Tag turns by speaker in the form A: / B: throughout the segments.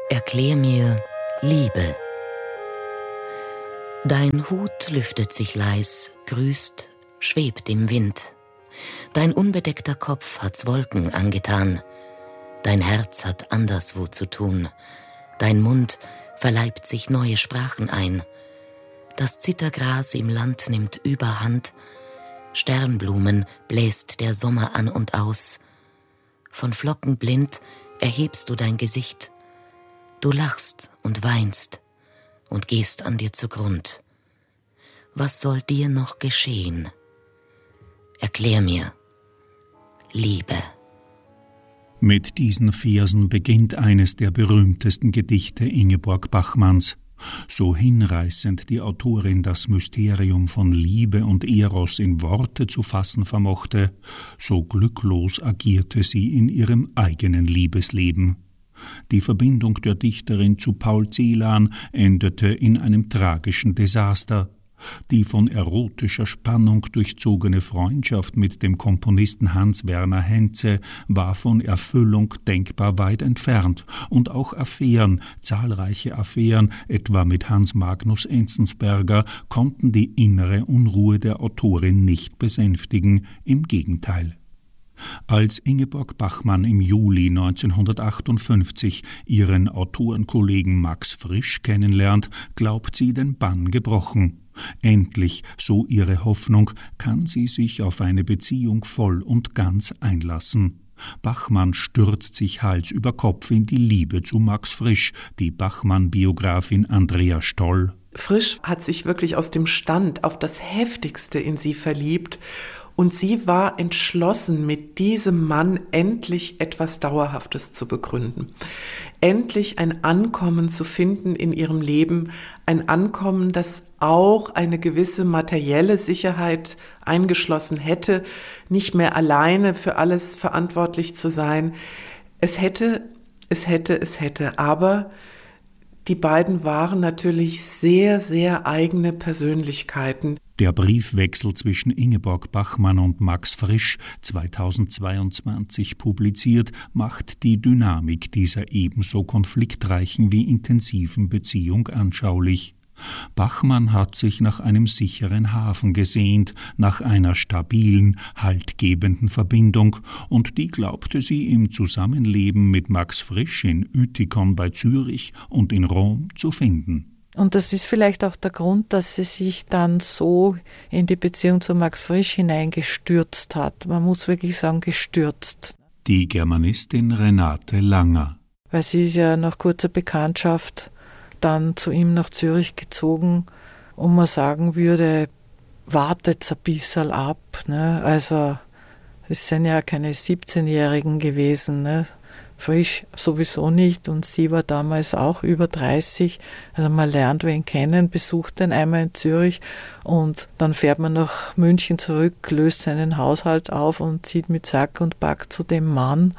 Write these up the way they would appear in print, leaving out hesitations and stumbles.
A: Erklär mir Liebe. Dein Hut lüftet sich leis, grüßt, schwebt im Wind. Dein unbedeckter Kopf hat's Wolken angetan. Dein Herz hat anderswo zu tun. Dein Mund verleibt sich neue Sprachen ein. Das Zittergras im Land nimmt Überhand. Sternblumen bläst der Sommer an und aus. Von Flocken blind erhebst du dein Gesicht. Du lachst und weinst und gehst an dir zugrund. Was soll dir noch geschehen? Erklär mir, Liebe.
B: Mit diesen Versen beginnt eines der berühmtesten Gedichte Ingeborg Bachmanns. So hinreißend die Autorin das Mysterium von Liebe und Eros in Worte zu fassen vermochte, so glücklos agierte sie in ihrem eigenen Liebesleben. Die Verbindung der Dichterin zu Paul Celan endete in einem tragischen Desaster. Die von erotischer Spannung durchzogene Freundschaft mit dem Komponisten Hans Werner Henze war von Erfüllung denkbar weit entfernt, und auch Affären, zahlreiche Affären, etwa mit Hans Magnus Enzensberger, konnten die innere Unruhe der Autorin nicht besänftigen, im Gegenteil. Als Ingeborg Bachmann im Juli 1958 ihren Autorenkollegen Max Frisch kennenlernt, glaubt sie den Bann gebrochen. Endlich, so ihre Hoffnung, kann sie sich auf eine Beziehung voll und ganz einlassen. Bachmann stürzt sich Hals über Kopf in die Liebe zu Max Frisch, die Bachmann-Biografin Andrea Stoll.
C: Frisch hat sich wirklich aus dem Stand auf das Heftigste in sie verliebt. Und sie war entschlossen, mit diesem Mann endlich etwas Dauerhaftes zu begründen. Endlich ein Ankommen zu finden in ihrem Leben, ein Ankommen, das auch eine gewisse materielle Sicherheit eingeschlossen hätte, nicht mehr alleine für alles verantwortlich zu sein. Es hätte, aber die beiden waren natürlich sehr, sehr eigene Persönlichkeiten.
B: Der Briefwechsel zwischen Ingeborg Bachmann und Max Frisch, 2022 publiziert, macht die Dynamik dieser ebenso konfliktreichen wie intensiven Beziehung anschaulich. Bachmann hat sich nach einem sicheren Hafen gesehnt, nach einer stabilen, haltgebenden Verbindung, und die glaubte sie im Zusammenleben mit Max Frisch in Uetikon bei Zürich und in Rom zu finden.
D: Und das ist vielleicht auch der Grund, dass sie sich dann so in die Beziehung zu Max Frisch hineingestürzt hat. Man muss wirklich sagen, gestürzt.
B: Die Germanistin Renate Langer.
D: Weil sie ist ja nach kurzer Bekanntschaft dann zu ihm nach Zürich gezogen, und man sagen würde, wartet ein bisschen ab. Ne? Also es sind ja keine 17-Jährigen gewesen, ne? Frisch sowieso nicht, und sie war damals auch über 30. Also man lernt wen kennen, besucht den einmal in Zürich und dann fährt man nach München zurück, löst seinen Haushalt auf und zieht mit Sack und Pack zu dem Mann,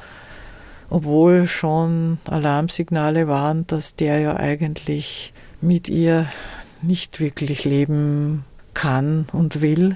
D: obwohl schon Alarmsignale waren, dass der ja eigentlich mit ihr nicht wirklich leben kann und will.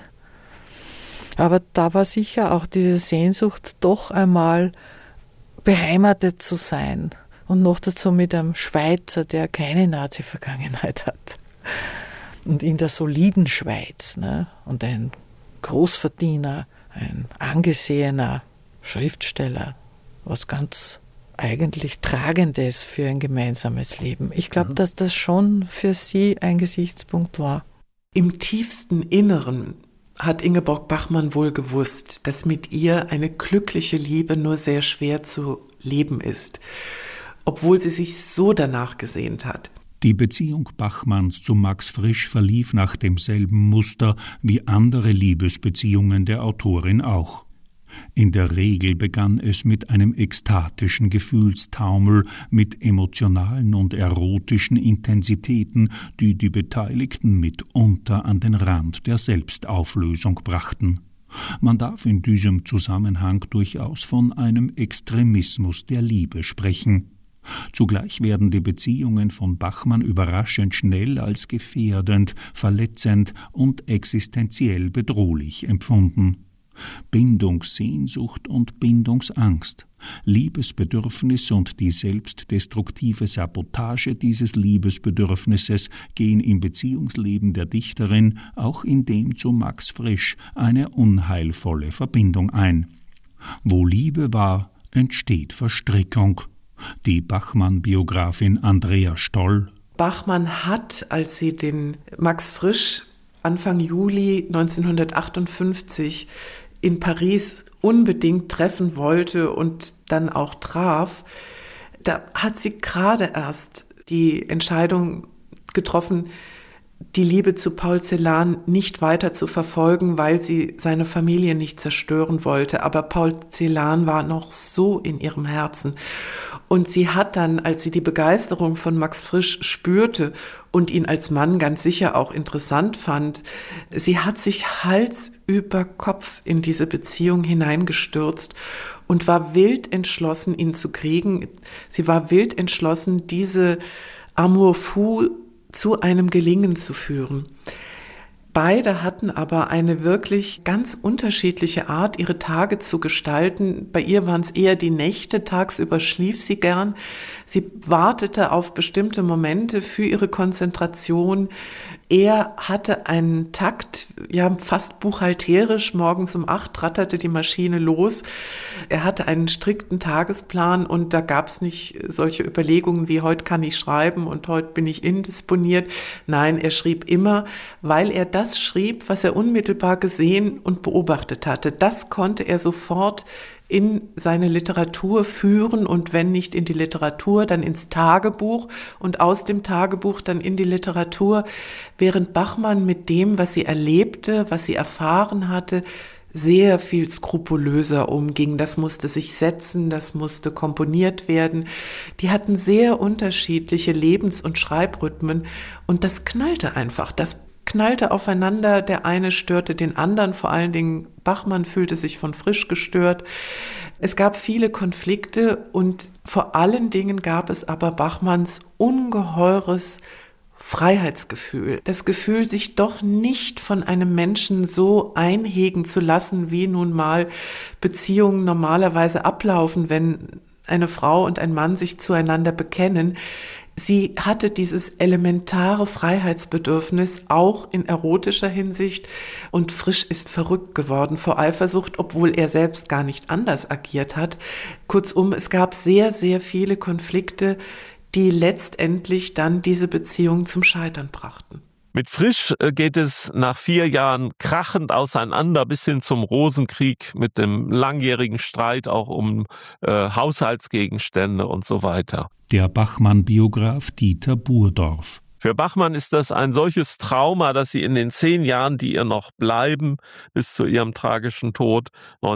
D: Aber da war sicher auch diese Sehnsucht, doch einmal beheimatet zu sein, und noch dazu mit einem Schweizer, der keine Nazi-Vergangenheit hat, und in der soliden Schweiz, ne? Und ein Großverdiener, ein angesehener Schriftsteller, was ganz eigentlich Tragendes für ein gemeinsames Leben. Ich glaube, dass das schon für sie ein Gesichtspunkt war.
C: Im tiefsten Inneren hat Ingeborg Bachmann wohl gewusst, dass mit ihr eine glückliche Liebe nur sehr schwer zu leben ist, obwohl sie sich so danach gesehnt hat.
B: Die Beziehung Bachmanns zu Max Frisch verlief nach demselben Muster wie andere Liebesbeziehungen der Autorin auch. In der Regel begann es mit einem ekstatischen Gefühlstaumel, mit emotionalen und erotischen Intensitäten, die die Beteiligten mitunter an den Rand der Selbstauflösung brachten. Man darf in diesem Zusammenhang durchaus von einem Extremismus der Liebe sprechen. Zugleich werden die Beziehungen von Bachmann überraschend schnell als gefährdend, verletzend und existenziell bedrohlich empfunden. Bindungssehnsucht und Bindungsangst, Liebesbedürfnis und die selbstdestruktive Sabotage dieses Liebesbedürfnisses gehen im Beziehungsleben der Dichterin auch in dem zu Max Frisch eine unheilvolle Verbindung ein. Wo Liebe war, entsteht Verstrickung. Die Bachmann-Biografin Andrea Stoll:
C: Bachmann hat, als sie den Max Frisch Anfang Juli 1958 in Paris unbedingt treffen wollte und dann auch traf, da hat sie gerade erst die Entscheidung getroffen, die Liebe zu Paul Celan nicht weiter zu verfolgen, weil sie seine Familie nicht zerstören wollte. Aber Paul Celan war noch so in ihrem Herzen. Und sie hat dann, als sie die Begeisterung von Max Frisch spürte und ihn als Mann ganz sicher auch interessant fand, sie hat sich Hals über Kopf in diese Beziehung hineingestürzt und war wild entschlossen, ihn zu kriegen. Sie war wild entschlossen, diese Amour fou zu einem Gelingen zu führen. Beide hatten aber eine wirklich ganz unterschiedliche Art, ihre Tage zu gestalten. Bei ihr waren es eher die Nächte, tagsüber schlief sie gern. Sie wartete auf bestimmte Momente für ihre Konzentration. Er hatte einen Takt, ja fast buchhalterisch, morgens um 8 ratterte die Maschine los. Er hatte einen strikten Tagesplan und da gab es nicht solche Überlegungen wie heute kann ich schreiben und heute bin ich indisponiert. Nein, er schrieb immer, weil er das schrieb, was er unmittelbar gesehen und beobachtet hatte. Das konnte er sofort in seine Literatur führen und wenn nicht in die Literatur, dann ins Tagebuch und aus dem Tagebuch dann in die Literatur, während Bachmann mit dem, was sie erlebte, was sie erfahren hatte, sehr viel skrupulöser umging. Das musste sich setzen, das musste komponiert werden. Die hatten sehr unterschiedliche Lebens- und Schreibrhythmen und das knallte einfach, das knallte aufeinander, der eine störte den anderen, vor allen Dingen Bachmann fühlte sich von Frisch gestört. Es gab viele Konflikte und vor allen Dingen gab es aber Bachmanns ungeheures Freiheitsgefühl. Das Gefühl, sich doch nicht von einem Menschen so einhegen zu lassen, wie nun mal Beziehungen normalerweise ablaufen, wenn eine Frau und ein Mann sich zueinander bekennen. Sie hatte dieses elementare Freiheitsbedürfnis auch in erotischer Hinsicht und Frisch ist verrückt geworden vor Eifersucht, obwohl er selbst gar nicht anders agiert hat. Kurzum, es gab sehr, sehr viele Konflikte, die letztendlich dann diese Beziehung zum Scheitern brachten.
E: Mit Frisch geht es nach 4 Jahren krachend auseinander bis hin zum Rosenkrieg mit dem langjährigen Streit auch um Haushaltsgegenstände und so weiter.
B: Der Bachmann-Biograf Dieter Burdorf:
E: Für Bachmann ist das ein solches Trauma, dass sie in den 10 Jahren, die ihr noch bleiben, bis zu ihrem tragischen Tod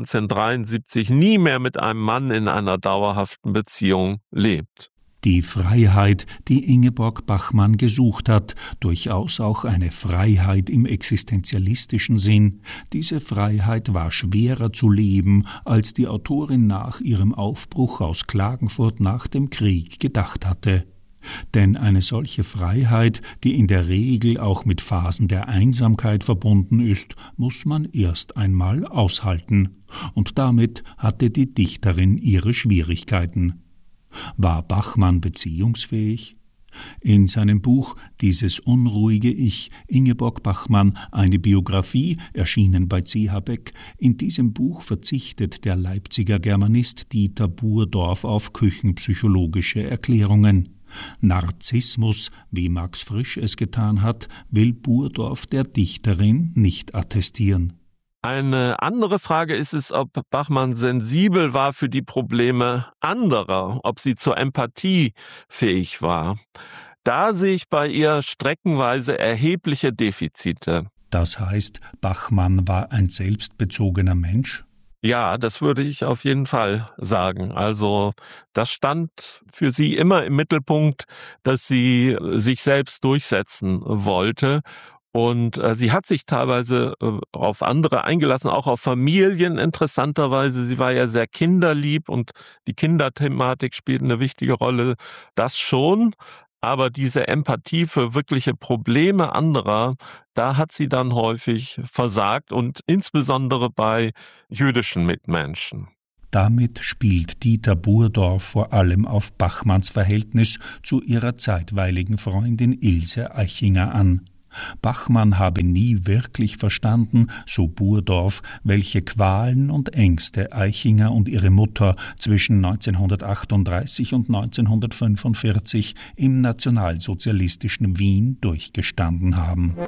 E: 1973 nie mehr mit einem Mann in einer dauerhaften Beziehung lebt.
B: Die Freiheit, die Ingeborg Bachmann gesucht hat, durchaus auch eine Freiheit im existenzialistischen Sinn, diese Freiheit war schwerer zu leben, als die Autorin nach ihrem Aufbruch aus Klagenfurt nach dem Krieg gedacht hatte. Denn eine solche Freiheit, die in der Regel auch mit Phasen der Einsamkeit verbunden ist, muss man erst einmal aushalten. Und damit hatte die Dichterin ihre Schwierigkeiten. War Bachmann beziehungsfähig? In seinem Buch »Dieses unruhige Ich« Ingeborg Bachmann, eine Biografie, erschienen bei C.H. Beck. In diesem Buch verzichtet der Leipziger Germanist Dieter Burdorf auf küchenpsychologische Erklärungen. Narzissmus, wie Max Frisch es getan hat, will Burdorf der Dichterin nicht attestieren.
E: Eine andere Frage ist es, ob Bachmann sensibel war für die Probleme anderer, ob sie zur Empathie fähig war. Da sehe ich bei ihr streckenweise erhebliche Defizite.
B: Das heißt, Bachmann war ein selbstbezogener Mensch?
E: Ja, das würde ich auf jeden Fall sagen. Also das stand für sie immer im Mittelpunkt, dass sie sich selbst durchsetzen wollte. Und sie hat sich teilweise auf andere eingelassen, auch auf Familien interessanterweise. Sie war ja sehr kinderlieb und die Kinderthematik spielt eine wichtige Rolle. Das schon. Aber diese Empathie für wirkliche Probleme anderer, da hat sie dann häufig versagt und insbesondere bei jüdischen Mitmenschen.
B: Damit spielt Dieter Burdorf vor allem auf Bachmanns Verhältnis zu ihrer zeitweiligen Freundin Ilse Aichinger an. Bachmann habe nie wirklich verstanden, so Burdorf, welche Qualen und Ängste Aichinger und ihre Mutter zwischen 1938 und 1945 im nationalsozialistischen Wien durchgestanden haben.